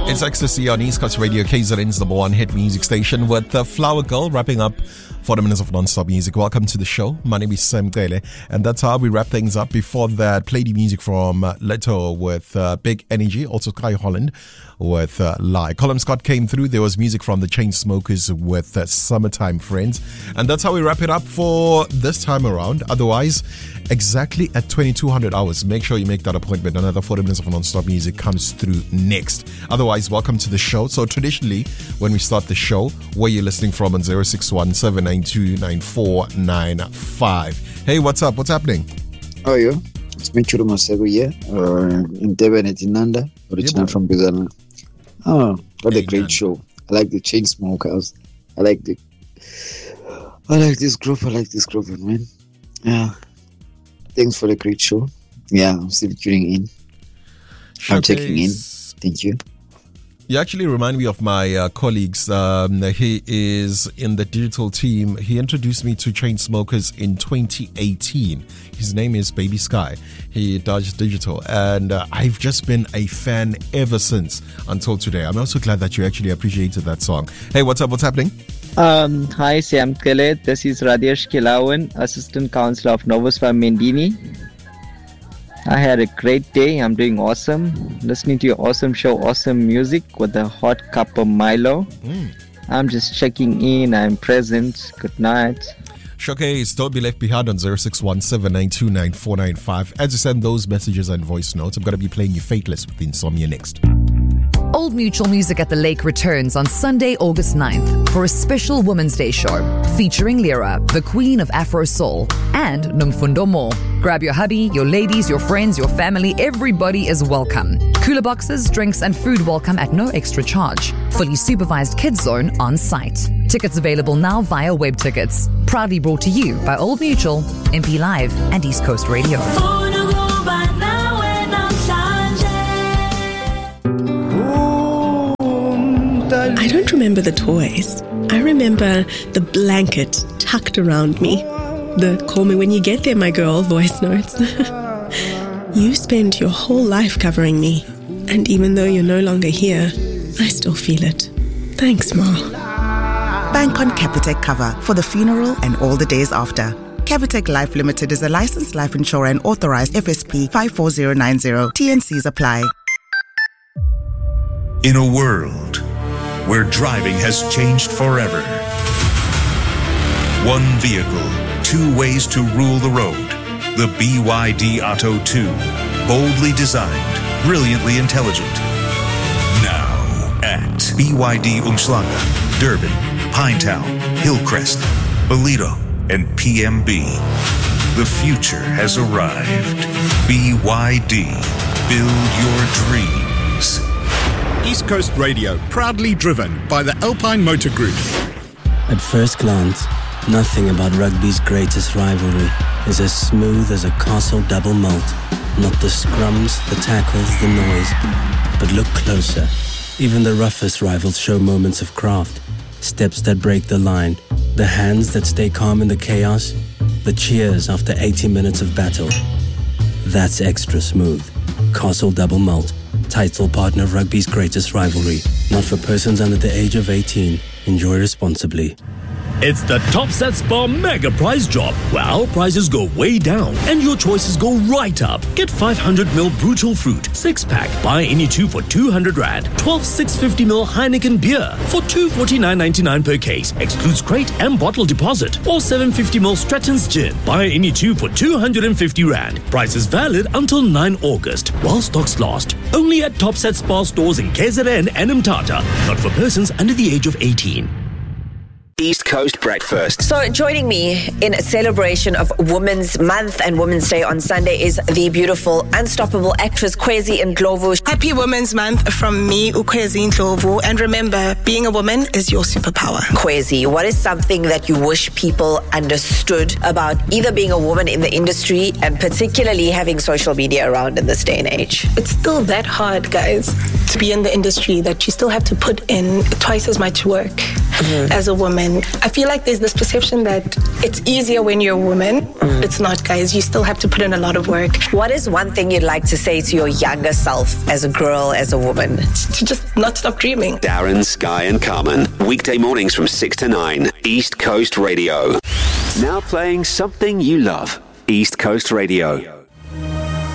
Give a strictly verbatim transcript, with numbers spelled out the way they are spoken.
It's Ecstasy on East Coast Radio, K Z N's number one hit music station, with the Flower Girl wrapping up forty minutes of non-stop music. Welcome to the show. My name is Sam Gele, and that's how we wrap things up. Before that, played the music from uh, Leto with uh, Big Energy, also Kai Holland with uh, Lie. Colin Scott came through. There was music from the Chainsmokers with uh, Summertime Friends. And that's how we wrap it up for this time around. Otherwise, exactly at twenty-two hundred hours, make sure you make that appointment. Another forty minutes of non-stop music comes through next. Otherwise, welcome to the show. So traditionally, when we start the show, where you're listening from on zero six one, seven nine two, nine four nine five. Hey, what's up? What's happening? How are you? It's Michuru Masego here, uh, in Durban at Inanda, original yeah, from Bizana. Oh, what hey, a great man. show. I like the Chainsmokers. I like the I like this group. I like this group, man. Yeah. Thanks for the great show. Yeah, I'm still tuning in. I'm checking in. Thank you. You actually remind me of my uh, colleagues. Um, he is in the digital team. He introduced me to Chainsmokers in twenty eighteen. His name is Baby Sky. He does digital, and uh, I've just been a fan ever since until today. I'm also glad that you actually appreciated that song. Hey, what's up? What's happening? Um, hi, Sam Kele. This is Radesh Kilawan, Assistant Councillor of Novospa Mendini. I had a great day. I'm doing awesome. Listening to your awesome show, awesome music with a hot cup of Milo. Mm. I'm just checking in. I'm present. Good night. Showcase, don't be left behind on zero six one, seven nine two, nine four nine five. As you send those messages and voice notes, I'm going to be playing you Fateless with Insomnia next. Old Mutual Music at the Lake returns on Sunday, August ninth for a special Women's Day show featuring Lyra, the Queen of Afro Soul, and Nomfundo Mo. Grab your hubby, your ladies, your friends, your family. Everybody is welcome. Cooler boxes, drinks, and food welcome at no extra charge. Fully supervised kids zone on site. Tickets available now via web tickets. Proudly brought to you by Old Mutual, M P Live, and East Coast Radio. I don't remember the toys. I remember the blanket tucked around me. The call me when you get there, my girl voice notes. You spent your whole life covering me. And even though you're no longer here, I still feel it. Thanks, Ma. Bank on Capitec cover for the funeral and all the days after. Capitec Life Limited is a licensed life insurer and authorized F S P five four zero nine zero. T N Cs apply. In a world where driving has changed forever, one vehicle, two ways to rule the road. The B Y D Atto two. Boldly designed, brilliantly intelligent. Now at B Y D Umhlanga, Durban, Pinetown, Hillcrest, Ballito, and P M B. The future has arrived. B Y D. Build your dreams. East Coast Radio, proudly driven by the Alpine Motor Group. At first glance, nothing about rugby's greatest rivalry is as smooth as a Castle double malt. Not the scrums, the tackles, the noise. But look closer. Even the roughest rivals show moments of craft. Steps that break the line. The hands that stay calm in the chaos. The cheers after eighty minutes of battle. That's extra smooth. Castle double malt. Title partner of rugby's greatest rivalry. Not for persons under the age of eighteen. Enjoy responsibly. It's the Topset Spa Mega Prize Drop, where our prizes go way down and your choices go right up. Get five hundred milliliter Brutal Fruit, six pack, buy any two for two hundred rand. twelve six hundred fifty milliliter Heineken beer for two forty-nine ninety-nine per case. Excludes crate and bottle deposit. Or seven fifty milliliter Stratton's Gin, buy any two for two hundred fifty rand. Price is valid until nine August, while stocks last. Only at Topset Spa stores in K Z N and Mthatha. Not for persons under the age of eighteen. East Coast Breakfast. So joining me in a celebration of Women's Month and Women's Day on Sunday is the beautiful, unstoppable actress Kwezi Ndlovu. Happy Women's Month from me, Ukwezi Ndlovu. And remember, being a woman is your superpower. Kwezi, what is something that you wish people understood about either being a woman in the industry and particularly having social media around in this day and age? It's still that hard, guys. to be in the industry that you still have to put in twice as much work mm-hmm. as a woman. I feel like there's this perception that it's easier when you're a woman. Mm. It's not, guys. You still have to put in a lot of work. What is one thing you'd like to say to your younger self as a girl, as a woman? To just not stop dreaming. Darren, Sky and Carmen. Weekday mornings from six to nine. East Coast Radio. Now playing something you love. East Coast Radio.